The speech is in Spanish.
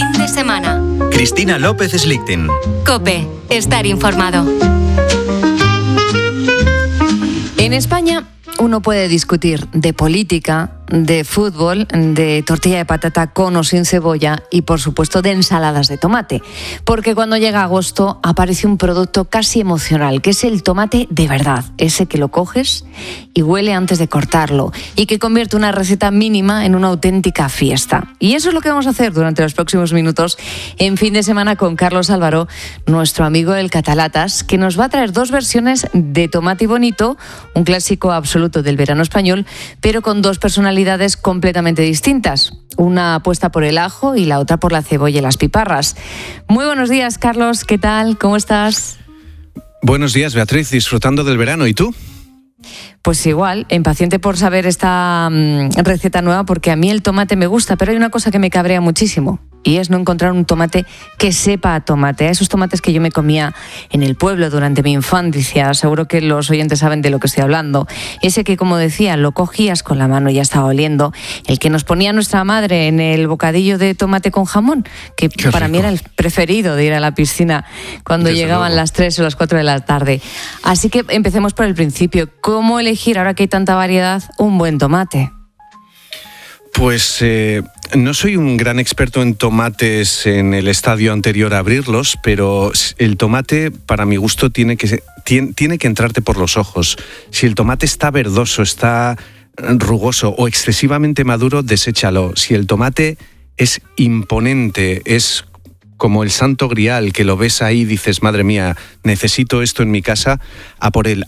Fin de semana. Cristina López Slichting. COPE. Estar informado. En España uno puede discutir de política, de fútbol, de tortilla de patata con o sin cebolla y, por supuesto, de ensaladas de tomate. Porque cuando llega agosto aparece un producto casi emocional, que es el tomate de verdad. Ese que lo coges y huele antes de cortarlo y que convierte una receta mínima en una auténtica fiesta. Y eso es lo que vamos a hacer durante los próximos minutos en Fin de Semana con Carlos Álvaro, nuestro amigo del Catalatas, que nos va a traer dos versiones de tomate bonito, un clásico absoluto del verano español, pero con dos personalidades completamente distintas. Una apuesta por el ajo y la otra por la cebolla y las piparras. Muy buenos días, Carlos. ¿Qué tal? ¿Cómo estás? Buenos días, Beatriz. Disfrutando del verano. ¿Y tú? Pues igual, impaciente por saber esta receta nueva, porque a mí el tomate me gusta, pero hay una cosa que me cabrea muchísimo. Y es no encontrar un tomate que sepa a tomate. Esos tomates que yo me comía en el pueblo durante mi infancia, seguro que los oyentes saben de lo que estoy hablando. Ese que, como decía, lo cogías con la mano y ya estaba oliendo. El que nos ponía nuestra madre en el bocadillo de tomate con jamón, que para mí era el preferido de ir a la piscina cuando llegaban las 3 o las 4 de la tarde. Así que empecemos por el principio. ¿Cómo elegir, ahora que hay tanta variedad, un buen tomate? Pues no soy un gran experto en tomates en el estadio anterior a abrirlos, pero el tomate, para mi gusto, tiene que entrarte por los ojos. Si el tomate está verdoso, está rugoso o excesivamente maduro, deséchalo. Si el tomate es imponente, es como el santo grial, que lo ves ahí y dices, madre mía, necesito esto en mi casa, a por él.